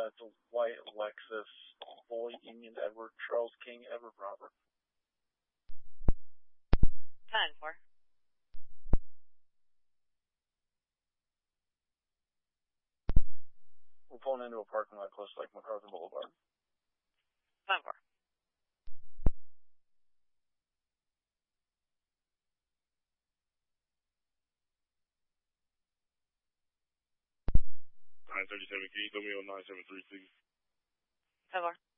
It's a white Lexus, Boy, Union, Edward, Charles King, Edward, Robert. 10-4. We're pulling into a parking lot close to like MacArthur Boulevard. 10-4. Can you tell me on 9732? 10-4.